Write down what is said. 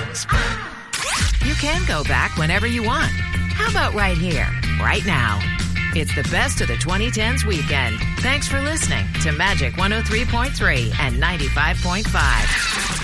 You can go back whenever you want. How about right here, right now? It's the best of the 2010s weekend. Thanks for listening to Magic 103.3 and 95.5.